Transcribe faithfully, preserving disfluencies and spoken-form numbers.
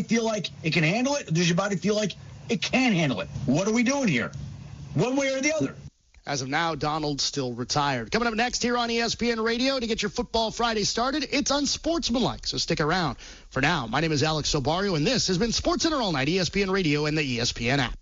feel like it can handle it? Or does your body feel like it can handle it? What are we doing here? One way or the other. As of now, Donald's still retired. Coming up next here on E S P N Radio to get your Football Friday started, it's Unsportsmanlike, so stick around. For now, my name is Alex Sobario, and this has been SportsCenter All Night, E S P N Radio and the E S P N app.